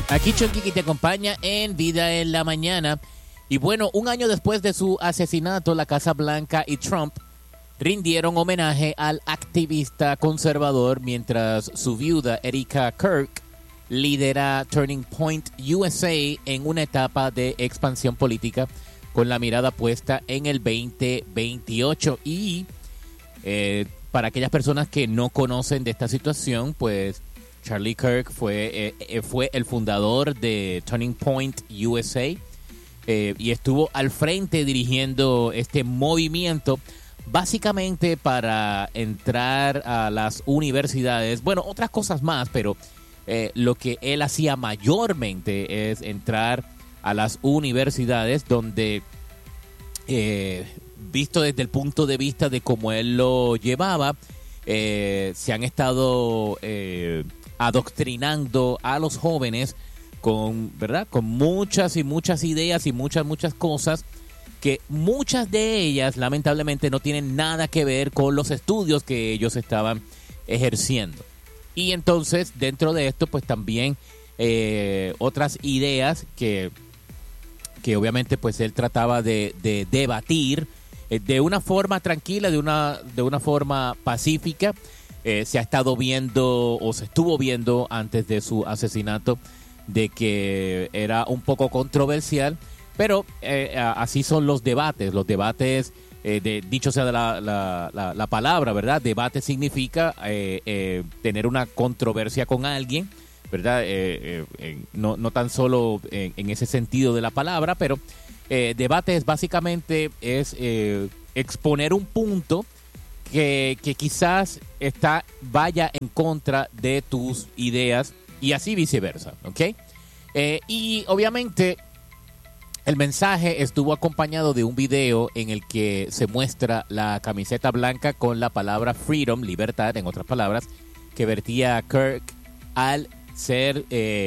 Aquí Chonky que te acompaña en Vida en la Mañana. Y bueno, un año después de su asesinato, la Casa Blanca y Trump rindieron homenaje al activista conservador mientras su viuda Erika Kirk lidera Turning Point USA en una etapa de expansión política con la mirada puesta en el 2028. Y para aquellas personas que no conocen de esta situación, pues Charlie Kirk fue el fundador de Turning Point USA y estuvo al frente dirigiendo este movimiento básicamente para entrar a las universidades. Bueno, otras cosas más, pero lo que él hacía mayormente es entrar a las universidades donde, visto desde el punto de vista de cómo él lo llevaba, se han estado adoctrinando a los jóvenes con, ¿verdad?, con muchas y muchas ideas y muchas cosas que muchas de ellas lamentablemente no tienen nada que ver con los estudios que ellos estaban ejerciendo. Y entonces dentro de esto pues también otras ideas que obviamente pues él trataba de debatir de una forma tranquila, de una forma pacífica. Se ha estado viendo o se estuvo viendo antes de su asesinato de que era un poco controversial, pero así son los debates. Los debates, dicho sea de la palabra, ¿verdad? Debate significa tener una controversia con alguien, ¿verdad? No tan solo en ese sentido de la palabra, pero debate es básicamente exponer un punto que quizás vaya en contra de tus ideas y así viceversa, ¿ok? Y obviamente el mensaje estuvo acompañado de un video en el que se muestra la camiseta blanca con la palabra freedom, libertad, en otras palabras, que vertía Kirk al ser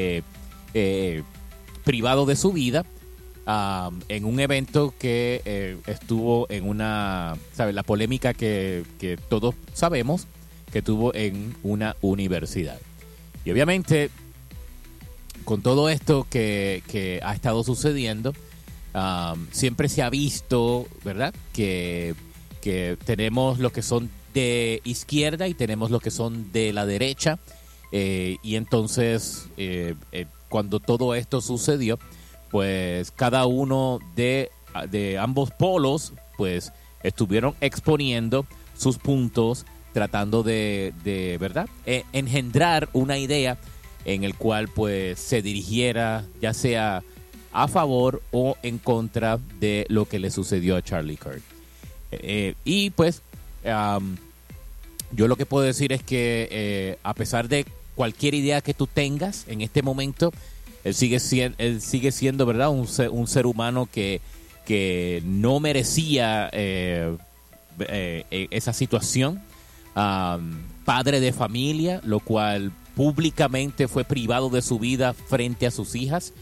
privado de su vida en un evento que estuvo en una, ¿sabes?, la polémica que todos sabemos que tuvo en una universidad. Y obviamente con todo esto que ha estado sucediendo, siempre se ha visto, ¿verdad?, que tenemos los que son de izquierda y tenemos los que son de la derecha, y entonces cuando todo esto sucedió, pues cada uno de ambos polos pues estuvieron exponiendo sus puntos, tratando de ¿verdad?, engendrar una idea en el cual pues se dirigiera ya sea a favor o en contra de lo que le sucedió a Charlie Kirk. Y pues yo lo que puedo decir es que a pesar de cualquier idea que tú tengas en este momento, él sigue siendo, ¿verdad?, un ser humano que no merecía esa situación. Padre de familia, lo cual públicamente fue privado de su vida frente a sus hijas.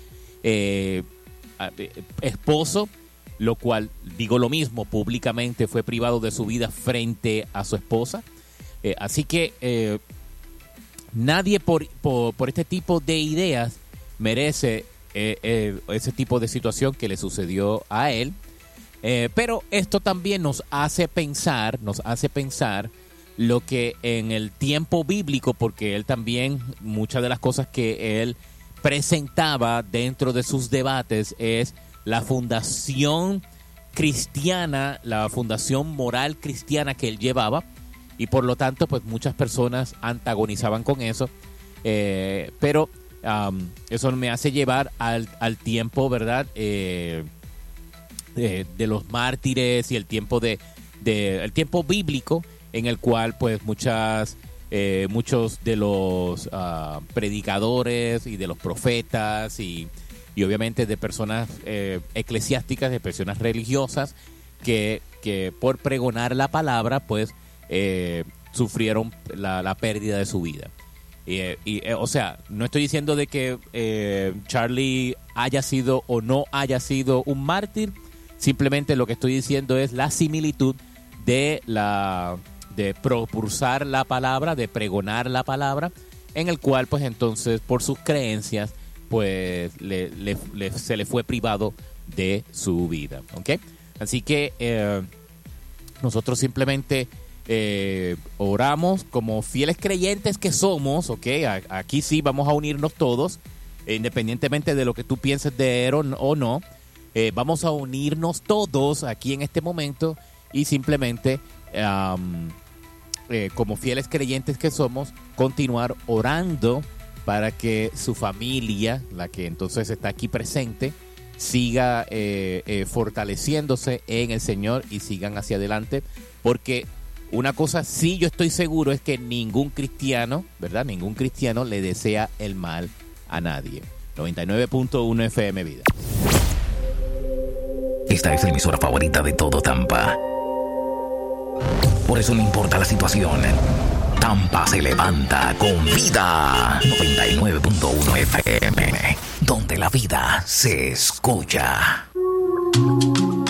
Esposo, lo cual, digo lo mismo, públicamente fue privado de su vida frente a su esposa. Así que nadie por este tipo de ideas merece ese tipo de situación que le sucedió a él. Pero esto también nos hace pensar lo que en el tiempo bíblico, porque él también, muchas de las cosas que él presentaba dentro de sus debates es la fundación cristiana, la fundación moral cristiana que él llevaba, y por lo tanto pues muchas personas antagonizaban con eso, pero eso me hace llevar al tiempo, ¿verdad?, de los mártires y el tiempo el tiempo bíblico, en el cual pues muchos de los predicadores y de los profetas y obviamente de personas eclesiásticas, de personas religiosas que por pregonar la palabra pues sufrieron la pérdida de su vida. O sea, no estoy diciendo de que Charlie haya sido o no haya sido un mártir, simplemente lo que estoy diciendo es la similitud de propulsar la palabra, de pregonar la palabra, en el cual pues entonces por sus creencias pues se le fue privado de su vida, ¿ok? Así que nosotros simplemente oramos como fieles creyentes que somos, ¿ok? Aquí sí vamos a unirnos todos, independientemente de lo que tú pienses de él o no. Vamos a unirnos todos aquí en este momento y simplemente, como fieles creyentes que somos, continuar orando para que su familia, la que entonces está aquí presente, siga fortaleciéndose en el Señor y sigan hacia adelante, porque una cosa sí yo estoy seguro es que ningún cristiano, ¿verdad? Ningún cristiano le desea el mal a nadie. 99.1 FM Vida. Esta es la emisora favorita de todo Tampa. Por eso no importa la situación, Tampa se levanta con vida. 99.1 FM, donde la vida se escucha.